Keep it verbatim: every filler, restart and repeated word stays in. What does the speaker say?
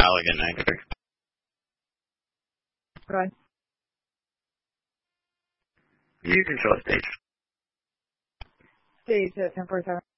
dial again, nine three. Go ahead. You control stage. Stage at ten forty-seven.